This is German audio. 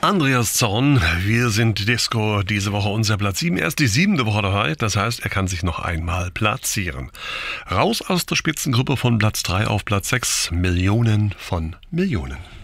Andreas Zorn, wir sind Disco, diese Woche unser Platz 7. Er ist die 7. Woche dabei, das heißt, er kann sich noch einmal platzieren. Raus aus der Spitzengruppe von Platz 3 auf Platz 6, Millionen von Millionen.